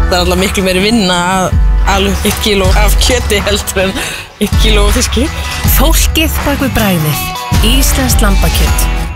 Það er alltaf miklu meiri vinna að alveg 1 kíló af kjöti heldur en 1 kíló af fiski. Fólkið bak við bragðið. Íslenskt lambakjöt.